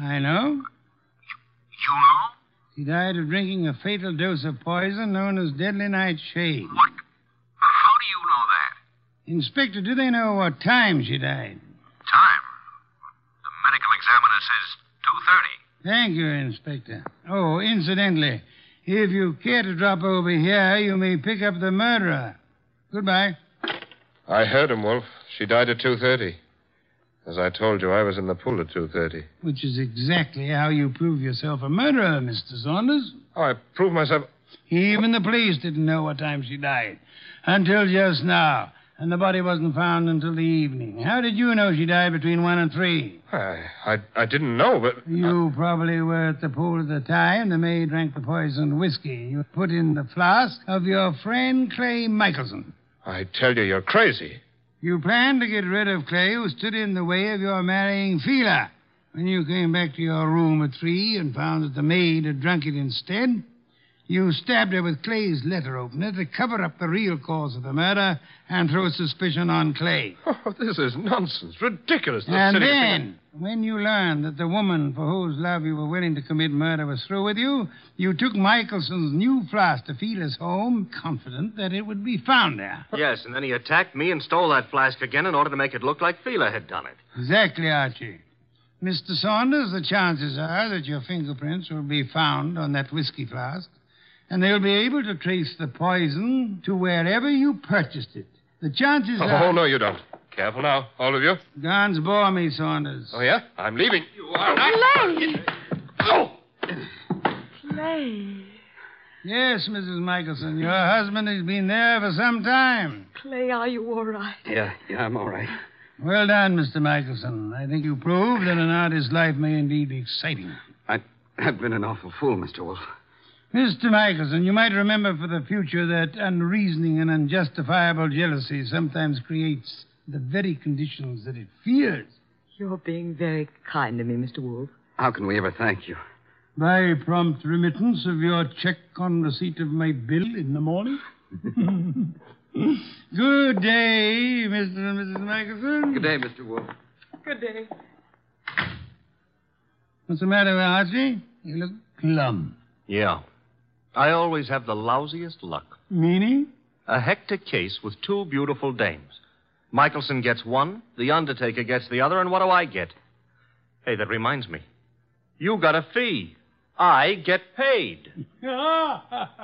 I know. You know? She died of drinking a fatal dose of poison known as deadly nightshade. What? How do you know that? Inspector, do they know what time she died? Time? The medical examiner says 2:30. Thank you, Inspector. Oh, incidentally, if you care to drop over here, you may pick up the murderer. Goodbye. I heard him, Wolf. She died at 2:30. As I told you, I was in the pool at 2:30. Which is exactly how you prove yourself a murderer, Mr. Saunders. Oh, I proved myself... Even the police didn't know what time she died. Until just now. And the body wasn't found until the evening. How did you know she died between 1 and 3? I didn't know, but... You probably were at the pool at the time. The maid drank the poisoned whiskey you put in the flask of your friend Clay Michelson. I tell you, you're crazy. You planned to get rid of Clay, who stood in the way of your marrying Fela. When you came back to your room at 3 and found that the maid had drunk it instead, you stabbed her with Clay's letter opener to cover up the real cause of the murder and throw suspicion on Clay. Oh, this is nonsense. Ridiculous. And then, when you learned that the woman for whose love you were willing to commit murder was through with you, you took Michelson's new flask to Fela's home, confident that it would be found there. Yes, and then he attacked me and stole that flask again in order to make it look like Fela had done it. Exactly, Archie. Mr. Saunders, the chances are that your fingerprints will be found on that whiskey flask, and they'll be able to trace the poison to wherever you purchased it. The chances are... Oh, no, you don't. Careful now, all of you. Guns bore me, Saunders. Oh, yeah? I'm leaving. You are not... Clay! Oh! Clay. Yes, Mrs. Michelson, your husband has been there for some time. Clay, are you all right? Yeah, I'm all right. Well done, Mr. Michelson. I think you proved that an artist's life may indeed be exciting. I've been an awful fool, Mr. Wolf. Mr. Michelson, you might remember for the future that unreasoning and unjustifiable jealousy sometimes creates the very conditions that it fears. You're being very kind to me, Mr. Wolf. How can we ever thank you? By prompt remittance of your check on receipt of my bill in the morning. Good day, Mr. and Mrs. Michelson. Good day, Mr. Wolf. Good day. What's the matter, Archie? You look glum. Yeah. I always have the lousiest luck. Meaning? A hectic case with 2 beautiful dames. Michelson gets one, the undertaker gets the other, and what do I get? Hey, that reminds me. You got a fee. I get paid.